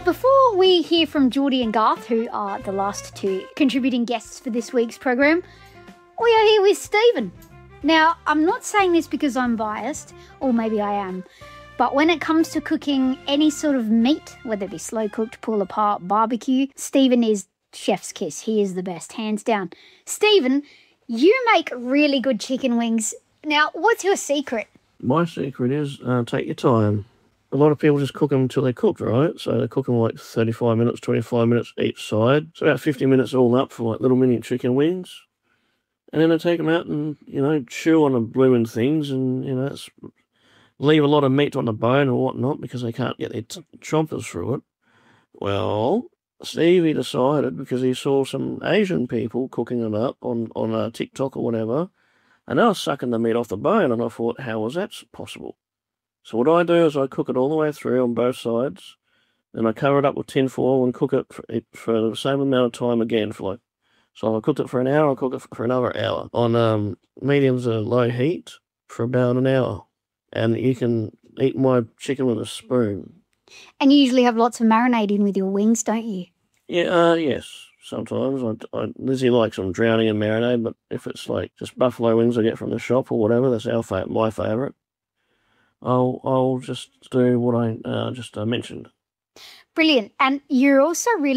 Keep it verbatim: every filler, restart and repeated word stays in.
Before we hear from Geordie and Garth, who are the last two contributing guests for this week's program, we are here with Stephen. Now, I'm not saying this because I'm biased, or maybe I am, but when it comes to cooking any sort of meat, whether it be slow cooked, pull apart, barbecue, Stephen is chef's kiss. He is the best, hands down. Stephen, you make really good chicken wings. Now, what's your secret? My secret is uh, take your time. A lot of people just cook them until they're cooked, right? So they cook them like thirty-five minutes, twenty-five minutes each side. So about fifty minutes all up for like little mini chicken wings. And then I take them out and, you know, chew on the blooming things and, you know, it's, leave a lot of meat on the bone or whatnot because they can't get their t- chompers through it. Well, Stevie decided, because he saw some Asian people cooking it up on, on uh, TikTok or whatever, and they were sucking the meat off the bone, and I thought, how was that possible? So what I do is I cook it all the way through on both sides, and I cover it up with tin foil and cook it for, for the same amount of time again. For like, so I cooked it for an hour, I cook it for another hour on um, medium to low heat for about an hour. And you can eat my chicken with a spoon. And you usually have lots of marinade in with your wings, don't you? Yeah, uh, yes, sometimes. I, I, Lizzie likes them drowning in marinade, but if it's like just buffalo wings I get from the shop or whatever, that's our fa- my favourite. I'll I'll just do what I uh, just uh, mentioned. Brilliant. And you're also really